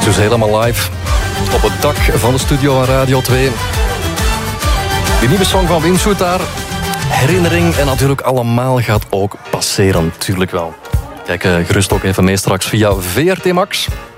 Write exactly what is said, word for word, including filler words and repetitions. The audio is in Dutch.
Dus helemaal live op het dak van de studio van Radio twee. Die nieuwe song van Wim daar. Herinnering en natuurlijk allemaal gaat ook passeren, natuurlijk wel. Kijk uh, gerust ook even mee straks via V R T Max.